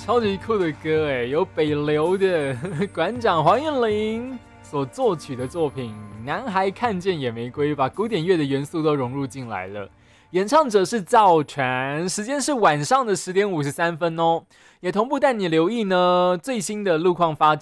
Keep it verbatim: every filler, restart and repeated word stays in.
超级酷的歌哎，由北流的馆长黄彦霖所作曲的作品《男孩看见野玫瑰》，把古典乐的元素都融入进来了。演唱者是赵传，时间是晚上的十点五十三分哦。也同步带你留意呢最新的路况发